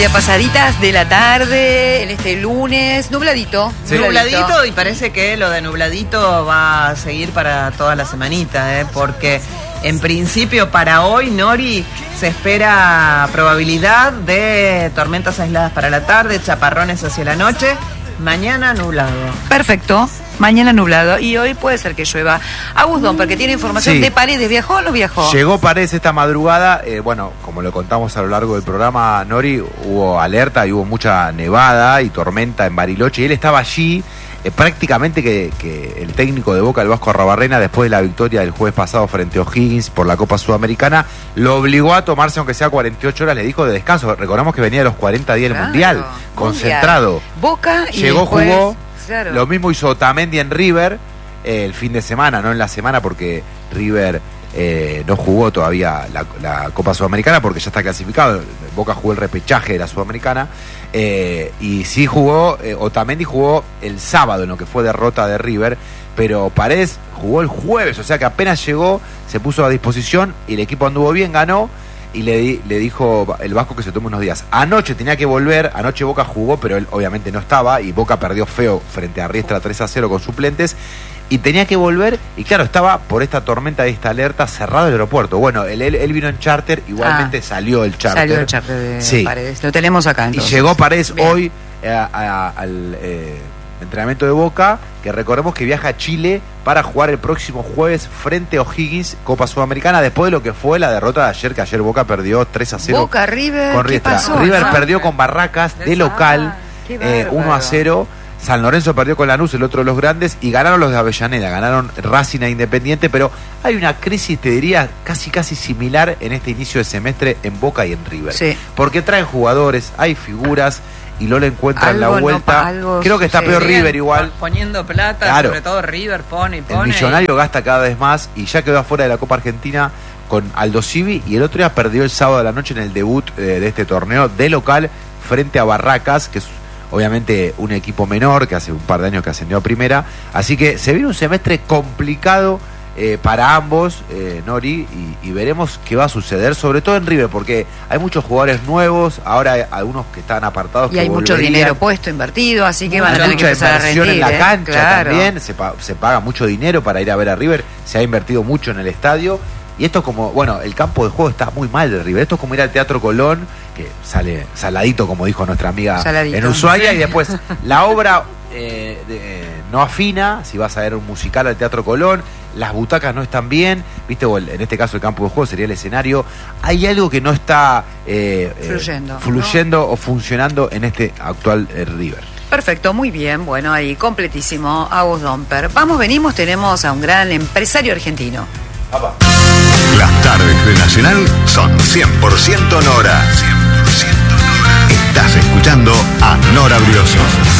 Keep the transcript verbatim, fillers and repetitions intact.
a pasaditas de la tarde, en este lunes, nubladito. Sí. Nubladito. nubladito, y parece que lo de nubladito va a seguir para toda la semanita, ¿eh? Porque en principio para hoy, Nori, se espera probabilidad de tormentas aisladas para la tarde, chaparrones hacia la noche, mañana nublado. Perfecto. Mañana nublado y hoy puede ser que llueva. Agus Don, porque tiene información sí. de Paredes. ¿Viajó o no viajó? Llegó Paredes esta madrugada. Eh, bueno, como lo contamos a lo largo del programa, Nori, hubo alerta y hubo mucha nevada y tormenta en Bariloche. Y él estaba allí. Eh, prácticamente que, que el técnico de Boca, el Vasco Arrabarrena, después de la victoria del jueves pasado frente a O'Higgins por la Copa Sudamericana, lo obligó a tomarse, aunque sea cuarenta y ocho horas, le dijo de descanso. Recordamos que venía de los cuarenta días del claro, Mundial, concentrado. Mundial. Boca y llegó, después... jugó. Claro. Lo mismo hizo Otamendi en River eh, el fin de semana, no en la semana, porque River eh, no jugó todavía la, la Copa Sudamericana porque ya está clasificado. Boca jugó el repechaje de la Sudamericana eh, y sí jugó, eh, Otamendi jugó el sábado en lo que fue derrota de River, pero Paredes jugó el jueves, o sea que apenas llegó, se puso a disposición y el equipo anduvo bien, ganó. Y le, di, le dijo el Vasco que se tome unos días. Anoche tenía que volver, anoche Boca jugó, pero él obviamente no estaba, y Boca perdió feo frente a Riestra tres a cero con suplentes, y tenía que volver, y claro, estaba por esta tormenta, de esta alerta, cerrado el aeropuerto. Bueno, él, él, él vino en charter, igualmente ah, salió el charter. Salió el charter de sí. Paredes, lo tenemos acá entonces. Y llegó Paredes bien. hoy eh, a, a, al... Eh, entrenamiento de Boca, que recordemos que viaja a Chile para jugar el próximo jueves frente a O'Higgins, Copa Sudamericana, después de lo que fue la derrota de ayer, que ayer Boca perdió tres a cero. Boca, River, con Riestra. ¿qué pasó? River Ah, perdió con Barracas de local eh, uno a cero. San Lorenzo perdió con Lanús, el otro de los grandes, y ganaron los de Avellaneda, ganaron Racing e Independiente, pero hay una crisis, te diría, casi casi similar en este inicio de semestre en Boca y en River. Sí. Porque traen jugadores, hay figuras, y no le encuentran algo la vuelta. No, Creo que está peor River igual. Poniendo plata, claro. sobre todo River pone y pone. El millonario y... gasta cada vez más y ya quedó afuera de la Copa Argentina con Aldo Civi, y el otro día perdió el sábado de la noche en el debut eh, de este torneo de local frente a Barracas, que es obviamente un equipo menor que hace un par de años que ascendió a primera. Así que se viene un semestre complicado Eh, para ambos, eh, Nori, y, y veremos qué va a suceder, sobre todo en River, porque hay muchos jugadores nuevos, ahora hay algunos que están apartados. Y que hay mucho volverían. dinero puesto, invertido, así que van a tener mucha que empezar a rendir. en la ¿eh? cancha claro. también, se, pa se paga mucho dinero para ir a ver a River, se ha invertido mucho en el estadio, y esto como, bueno, el campo de juego está muy mal de River, esto es como ir al Teatro Colón, que sale saladito, como dijo nuestra amiga saladito. En Ushuaia, sí. Y después la obra eh, de, eh, no afina, si vas a ver un musical al Teatro Colón, las butacas no están bien, viste, o el, en este caso el campo de juego sería el escenario, hay algo que no está eh, fluyendo, eh, fluyendo ¿no? o funcionando en este actual eh, River. Perfecto, muy bien, bueno, ahí completísimo, Agus Domper. Vamos, venimos, tenemos a un gran empresario argentino. Apa. Las tardes de Nacional son cien por ciento Nora. cien por ciento Nora. Estás escuchando a Nora Brioso.